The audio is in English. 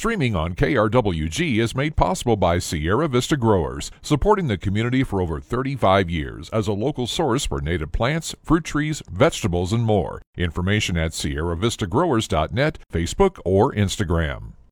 Streaming on KRWG is made possible by Sierra Vista Growers, supporting the community for over 35 years as a local source for native plants, fruit trees, vegetables, and more. Information at sierravistagrowers.net, Facebook, or Instagram.